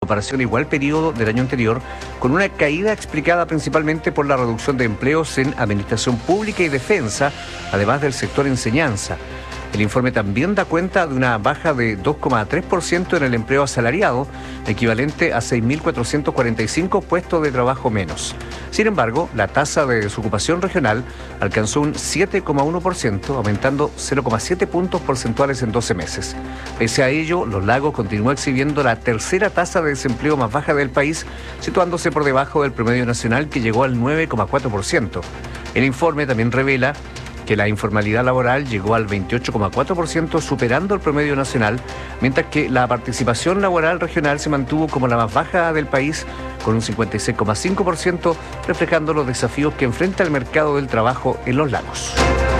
comparación a igual periodo del año anterior, con una caída explicada principalmente por la reducción de empleos en administración pública y defensa, además del sector enseñanza. El informe también da cuenta de una baja de 2,3% en el empleo asalariado, equivalente a 6.445 puestos de trabajo menos. Sin embargo, la tasa de desocupación regional alcanzó un 7,1%, aumentando 0,7 puntos porcentuales en 12 meses. Pese a ello, Los Lagos continúa exhibiendo la tercera tasa de desempleo más baja del país, situándose por debajo del promedio nacional, que llegó al 9,4%. El informe también revela que la informalidad laboral llegó al 28,4%, superando el promedio nacional, mientras que la participación laboral regional se mantuvo como la más baja del país, con un 56,5%, reflejando los desafíos que enfrenta el mercado del trabajo en Los Lagos.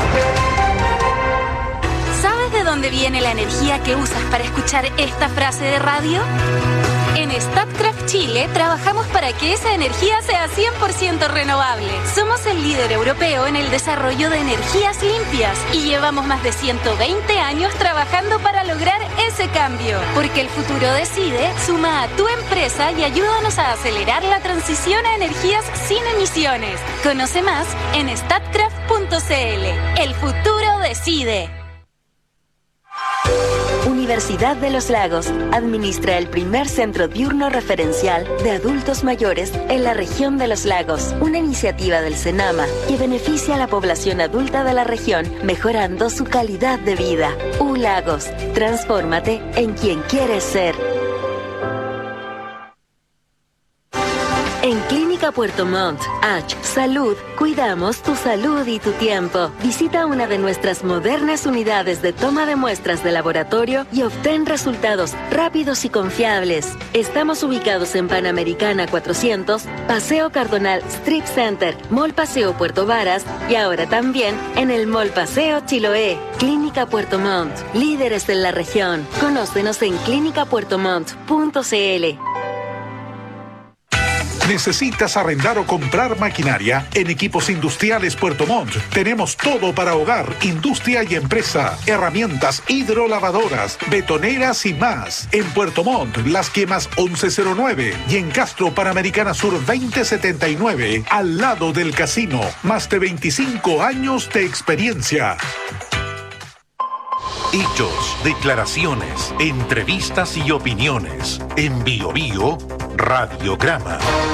¿Sabes de dónde viene la energía que usas para escuchar esta frase de radio? En Statkraft Chile trabajamos para que esa energía sea 100% renovable. Somos el líder europeo en el desarrollo de energías limpias y llevamos más de 120 años trabajando para lograr ese cambio. Porque el futuro decide, suma a tu empresa y ayúdanos a acelerar la transición a energías sin emisiones. Conoce más en statkraft.cl. El futuro decide. Universidad de los Lagos administra el primer centro diurno referencial de adultos mayores en la región de Los Lagos, una iniciativa del CENAMA que beneficia a la población adulta de la región, mejorando su calidad de vida. Lagos, transfórmate en quien quieres ser. En Clínica Puerto Montt, Salud, cuidamos tu salud y tu tiempo. Visita una de nuestras modernas unidades de toma de muestras de laboratorio y obtén resultados rápidos y confiables. Estamos ubicados en Panamericana 400, Paseo Cardonal Strip Center, Mall Paseo Puerto Varas y ahora también en el Mall Paseo Chiloé. Clínica Puerto Montt, líderes en la región. Conócenos en clinicapuertomont.cl. ¿Necesitas arrendar o comprar maquinaria? En Equipos Industriales Puerto Montt tenemos todo para hogar, industria y empresa. Herramientas hidrolavadoras, betoneras y más. En Puerto Montt, Las Quemas 1109 y en Castro, Panamericana Sur 2079, al lado del casino. Más de 25 años de experiencia. Hechos, declaraciones, entrevistas y opiniones. En Bio Bio, Radiograma.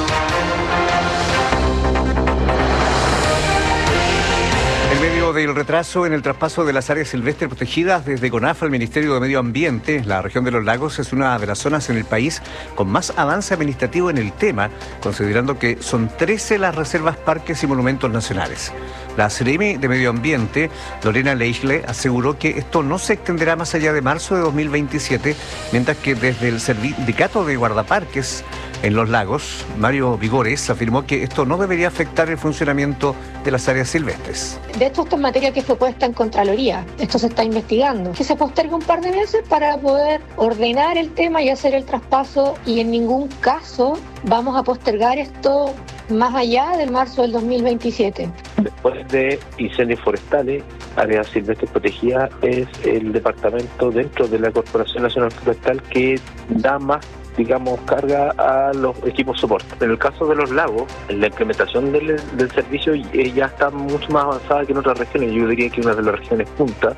En medio del retraso en el traspaso de las áreas silvestres protegidas desde CONAF al Ministerio de Medio Ambiente, la región de Los Lagos es una de las zonas en el país con más avance administrativo en el tema, considerando que son 13 las reservas, parques y monumentos nacionales. La CRM de Medio Ambiente, Lorena Leichle, aseguró que esto no se extenderá más allá de marzo de 2027, mientras que desde el Sindicato de Guardaparques en Los Lagos, Mario Vigores, afirmó que esto no debería afectar el funcionamiento de las áreas silvestres. De hecho, esto es materia que fue puesta en Contraloría. Esto se está investigando. Que se postergue un par de meses para poder ordenar el tema y hacer el traspaso, y en ningún caso vamos a postergar esto más allá del marzo del 2027. Después de incendios forestales, áreas silvestres protegidas es el departamento dentro de la Corporación Nacional Forestal que da más, digamos, carga a los equipos soporte. En el caso de Los Lagos, la implementación del servicio ya está mucho más avanzada que en otras regiones. Yo diría que una de las regiones punta.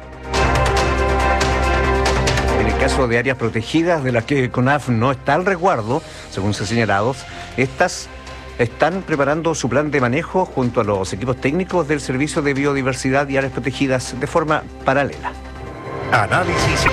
En el caso de áreas protegidas de las que CONAF no está al resguardo, según se ha señalado, estas están preparando su plan de manejo junto a los equipos técnicos del Servicio de Biodiversidad y Áreas Protegidas de forma paralela. Análisis.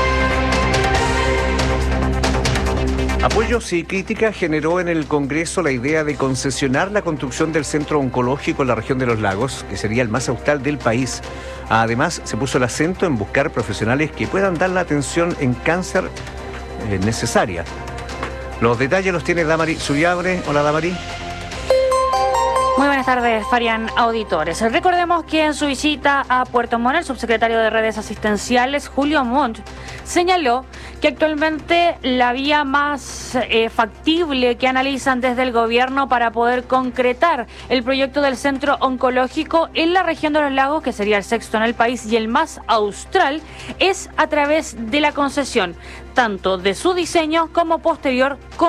Apoyos y crítica generó en el Congreso la idea de concesionar la construcción del centro oncológico en la región de Los Lagos, que sería el más austral del país. Además, se puso el acento en buscar profesionales que puedan dar la atención en cáncer necesaria. Los detalles los tiene Damari Subiabre. Hola, Damari. Muy buenas tardes, Farian auditores. Recordemos que en su visita a Puerto Montt, el subsecretario de Redes Asistenciales, Julio Montt, señaló que actualmente la vía más factible que analizan desde el gobierno para poder concretar el proyecto del centro oncológico en la región de Los Lagos, que sería el sexto en el país y el más austral, es a través de la concesión, tanto de su diseño como posterior